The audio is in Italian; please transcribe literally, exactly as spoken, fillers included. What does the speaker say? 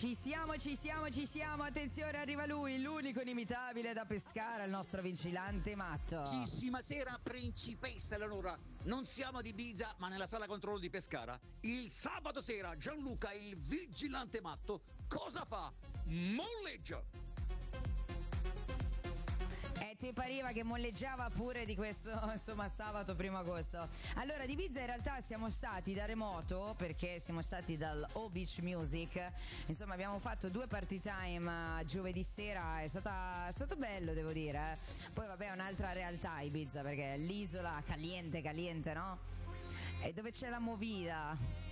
Ci siamo, ci siamo, ci siamo. Attenzione, arriva lui, l'unico inimitabile da Pescara, il nostro vigilante matto. Buonissima sera, principessa Eleonora. Non siamo ad Ibiza, ma nella sala controllo di Pescara. Il sabato sera Gianluca, il vigilante matto, cosa fa? Molleggia. E ti pareva che molleggiava pure di questo, insomma, sabato primo agosto. Allora, di Ibiza in realtà siamo stati da remoto, perché siamo stati dal O Beach Music. Insomma, abbiamo fatto due party time uh, giovedì sera, è, stata, è stato bello, devo dire. Eh. Poi vabbè, è un'altra realtà Ibiza, perché è l'isola caliente, caliente, no? E dove c'è la movida.